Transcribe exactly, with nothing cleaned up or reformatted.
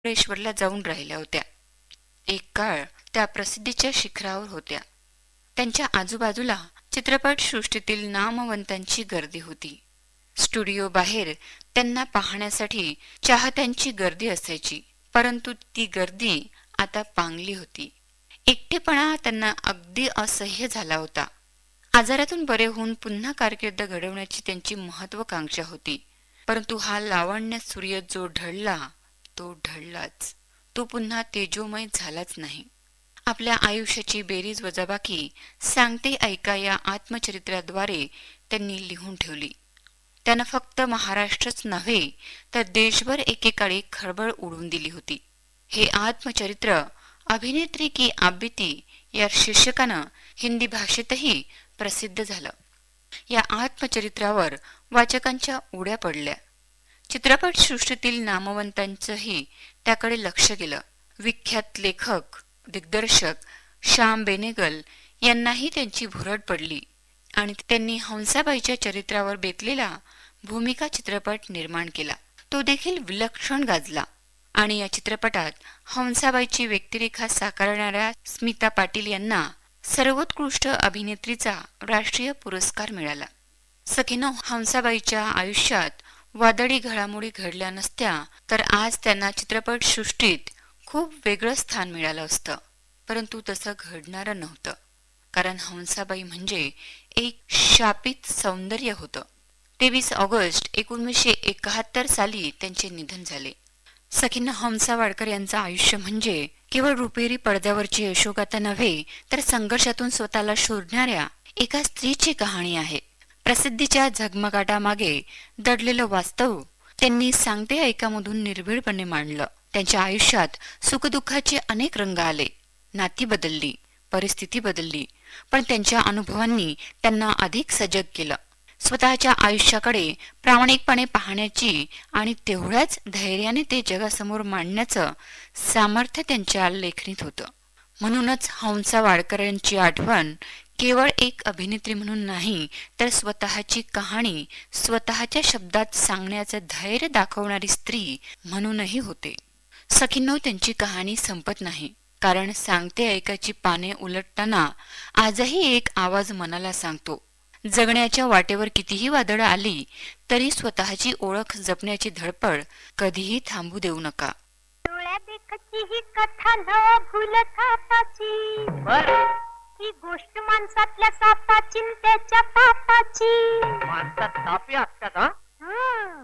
महाबळेश्वरला जाऊन राहिल्या होत्या. एक काळ त्या प्रसिद्धीच्या शिखरावर होत्या. त्यांच्या आजूबाजूला चित्रपटसृष्टीतील नामवंतांची गर्दी होती. स्टुडिओ बाहेर त्यांना पाहण्यासाठी चाहत्यांची गर्दी असायची. परंतु ती गर्दी आता पांगली होती. एकटेपणा त्यांना अगदी असह्य झाला होता. आजारातून बरे होऊन पुन्हा कारकीर्द घडवण्याची त्यांची महत्वाकांक्षा होती. परंतु हा लावण्य सूर्य जो ढळला तो ढळलाच. तो पुन्हा तेजोमय झालाच नाही. आपल्या आयुष्याची बेरीज वजाबाकी सांगते ऐका या आत्मचरित्राद्वारे त्यांनी लिहून ठेवली. त्यानं फक्त महाराष्ट्रच नव्हे तर देशभर एकेकाळी खळबळ उडवून दिली होती. हे आत्मचरित्र अभिनेत्री की आबिती या शीर्षकानं हिंदी भाषेतही प्रसिद्ध झालं. या आत्मचरित्रावर वाचकांच्या उड्या पडल्या. चित्रपटसृष्टीतील नामवंतांचंही त्याकडे लक्ष गेलं. विख्यात लेखक दिग्दर्शक श्याम बेनेगल यांनाही त्यांची भुरळ पडली आणि त्यांनी हंसाबाईच्या चरित्रावर बेतलेला भूमिका चित्रपट निर्माण केला. तो देखील विलक्षण गाजला आणि या चित्रपटात हंसाबाईची व्यक्तिरेखा साकारणाऱ्या स्मिता पाटील यांना सर्वोत्कृष्ट अभिनेत्रीचा राष्ट्रीय पुरस्कार मिळाला. सखीनो, हंसाबाईच्या आयुष्यात वादळी घडामोडी घडल्या नसत्या तर आज त्यांना चित्रपटसृष्टीत खूप वेगळं स्थान मिळालं असतं. परंतु तसं घडणारं नव्हतं, कारण हंसाबाई म्हणजे एक शापित सौंदर्य होतं. तेवीस ऑगस्ट एकोणीसशे एकाहत्तर साली त्यांचे निधन झाले. सखींना हंसा वाडकर यांचं आयुष्य म्हणजे केवळ रुपेरी पडद्यावरची यशोगाथा नव्हे तर संघर्षातून स्वतःला शोधणाऱ्या एका स्त्रीची कहाणी आहे. प्रसिद्धीच्या झगमगाटामागे दडलेलं वास्तव त्यांनी सांगते ऐकामधून निर्भीडपणे मांडलं. त्यांच्या आयुष्यात सुखदुःखाचे अनेक रंग आले. नाती बदलली, परिस्थिती बदलली, पण त्यांच्या अनुभवांनी त्यांना अधिक सजग केलं. स्वतःच्या आयुष्याकडे प्रामाणिकपणे पाहण्याची आणि तेवढ्याच धैर्याने ते जगासमोर मांडण्याचं सामर्थ्य त्यांच्या लेखणीत होतं. म्हणूनच हंसा वाडकर यांची आठवण केवळ एक अभिनेत्री म्हणून नाही तर स्वतःची कहाणी स्वतःच्या शब्दात सांगण्याचं धैर्य दाखवणारी स्त्री म्हणूनही होते. सखींनो, त्यांची कहाणी संपत नाही, कारण सांगते ऐकाची पाने उलटताना आजही एक आवाज मनाला सांगतो, जगण्याच्या वाटेवर कितीही वादळं आली तरी स्वतःची ओळख जपण्याची धडपड कधीही थांबू देऊ नका. ही कथा न भूलता पाची, ही गोष्ट माणसातल्या सापाची त्याच्या पापाची. माणसात सापी असतात.